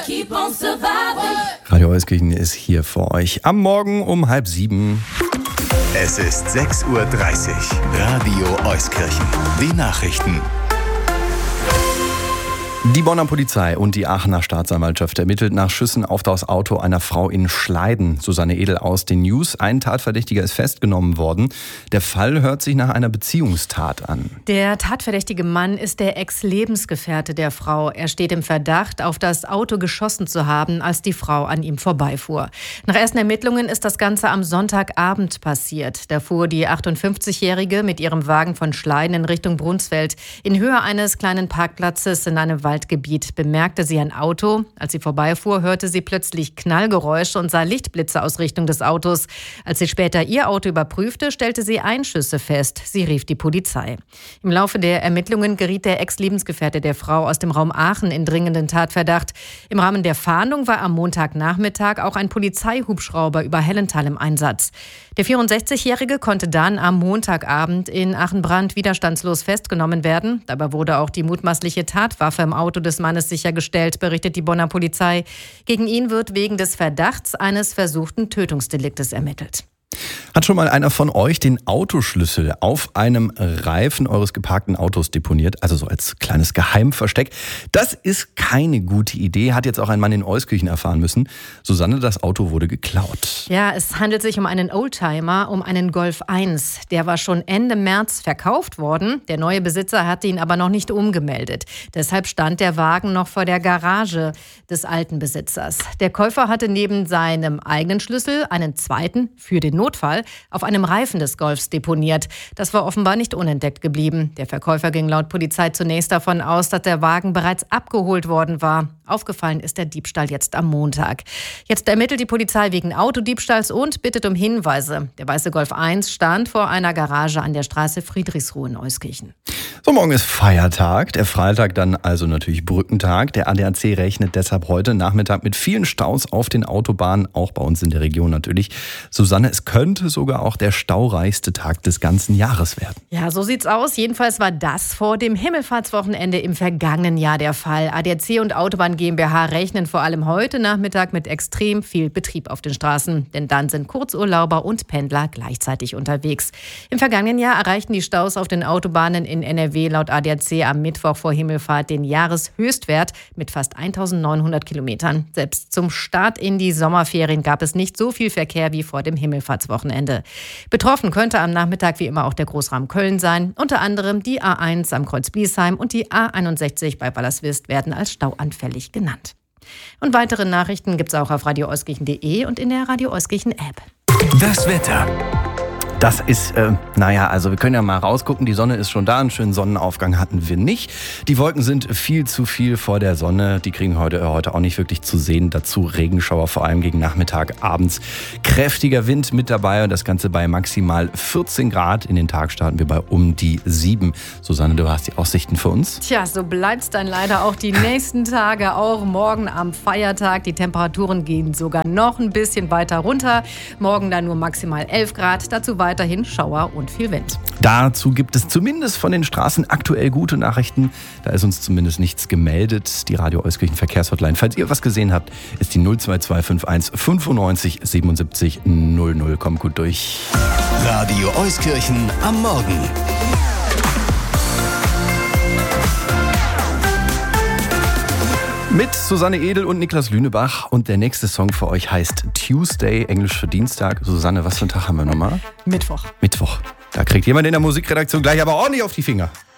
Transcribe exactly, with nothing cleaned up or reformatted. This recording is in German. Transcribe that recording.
keep on surviving. Radio Euskirchen ist hier für euch am Morgen um halb sieben. Es ist sechs Uhr dreißig. Radio Euskirchen. Die Nachrichten. Die Bonner Polizei und die Aachener Staatsanwaltschaft ermittelt nach Schüssen auf das Auto einer Frau in Schleiden. Susanne Edel aus den News. Ein Tatverdächtiger ist festgenommen worden. Der Fall hört sich nach einer Beziehungstat an. Der tatverdächtige Mann ist der Ex-Lebensgefährte der Frau. Er steht im Verdacht, auf das Auto geschossen zu haben, als die Frau an ihm vorbeifuhr. Nach ersten Ermittlungen ist das Ganze am Sonntagabend passiert. Da fuhr die achtundfünfzigjährige mit ihrem Wagen von Schleiden in Richtung Brunsfeld. In Höhe eines kleinen Parkplatzes in einem Waldgebiet bemerkte sie ein Auto. Als sie vorbeifuhr, hörte sie plötzlich Knallgeräusche und sah Lichtblitze aus Richtung des Autos. Als sie später ihr Auto überprüfte, stellte sie Einschüsse fest. Sie rief die Polizei. Im Laufe der Ermittlungen geriet der Ex-Lebensgefährte der Frau aus dem Raum Aachen in dringenden Tatverdacht. Im Rahmen der Fahndung war am Montagnachmittag auch ein Polizeihubschrauber über Hellenthal im Einsatz. Der vierundsechzigjährige konnte dann am Montagabend in Aachenbrand widerstandslos festgenommen werden. Dabei wurde auch die mutmaßliche Tatwaffe im Auto des Mannes sichergestellt, berichtet die Bonner Polizei. Gegen ihn wird wegen des Verdachts eines versuchten Tötungsdeliktes ermittelt. Hat schon mal einer von euch den Autoschlüssel auf einem Reifen eures geparkten Autos deponiert? Also so als kleines Geheimversteck. Das ist keine gute Idee, hat jetzt auch ein Mann in Euskirchen erfahren müssen. Susanne, das Auto wurde geklaut. Ja, es handelt sich um einen Oldtimer, um einen Golf eins. Der war schon Ende März verkauft worden. Der neue Besitzer hatte ihn aber noch nicht umgemeldet. Deshalb stand der Wagen noch vor der Garage des alten Besitzers. Der Käufer hatte neben seinem eigenen Schlüssel einen zweiten für den Notfall auf einem Reifen des Golfs deponiert. Das war offenbar nicht unentdeckt geblieben. Der Verkäufer ging laut Polizei zunächst davon aus, dass der Wagen bereits abgeholt worden war. Aufgefallen ist der Diebstahl jetzt am Montag. Jetzt ermittelt die Polizei wegen Autodiebstahls und bittet um Hinweise. Der weiße Golf eins stand vor einer Garage an der Straße Friedrichsruh in Euskirchen. So, morgen ist Feiertag, der Freitag dann also natürlich Brückentag. Der A D A C rechnet deshalb heute Nachmittag mit vielen Staus auf den Autobahnen, auch bei uns in der Region natürlich. Susanne, es könnte sogar auch der staureichste Tag des ganzen Jahres werden. Ja, so sieht's aus. Jedenfalls war das vor dem Himmelfahrtswochenende im vergangenen Jahr der Fall. A D A C und Autobahn GmbH rechnen vor allem heute Nachmittag mit extrem viel Betrieb auf den Straßen. Denn dann sind Kurzurlauber und Pendler gleichzeitig unterwegs. Im vergangenen Jahr erreichten die Staus auf den Autobahnen in N R W laut A D A C am Mittwoch vor Himmelfahrt den Jahreshöchstwert mit fast eintausendneunhundert Kilometern. Selbst zum Start in die Sommerferien gab es nicht so viel Verkehr wie vor dem Himmelfahrtswochenende. Betroffen könnte am Nachmittag wie immer auch der Großraum Köln sein. Unter anderem die A eins am Kreuz Biesheim und die A einundsechzig bei Wallerswist werden als stauanfällig genannt. Und weitere Nachrichten gibt es auch auf radio euskirchen punkt de und in der Radio Euskirchen App. Das Wetter. Das ist, äh, naja, also wir können ja mal rausgucken, die Sonne ist schon da, einen schönen Sonnenaufgang hatten wir nicht. Die Wolken sind viel zu viel vor der Sonne, die kriegen wir heute, äh, heute auch nicht wirklich zu sehen. Dazu Regenschauer, vor allem gegen Nachmittag, abends. Kräftiger Wind mit dabei und das Ganze bei maximal vierzehn Grad. In den Tag starten wir bei um die sieben. Susanne, du hast die Aussichten für uns? Tja, so bleibt's dann leider auch die nächsten Tage, auch morgen am Feiertag. Die Temperaturen gehen sogar noch ein bisschen weiter runter. Morgen dann nur maximal elf Grad, dazu weiterhin Schauer und viel Wind. Dazu gibt es zumindest von den Straßen aktuell gute Nachrichten. Da ist uns zumindest nichts gemeldet. Die Radio Euskirchen Verkehrshotline, falls ihr was gesehen habt, ist die null zwei zwei fünf eins fünfundneunzig siebenundsiebzig null null. Kommt gut durch. Radio Euskirchen am Morgen. Mit Susanne Edel und Niklas Lünebach. Und der nächste Song für euch heißt Tuesday, Englisch für Dienstag. Susanne, was für einen Tag haben wir nochmal? Mittwoch. Mittwoch. Da kriegt jemand in der Musikredaktion gleich aber ordentlich auf die Finger.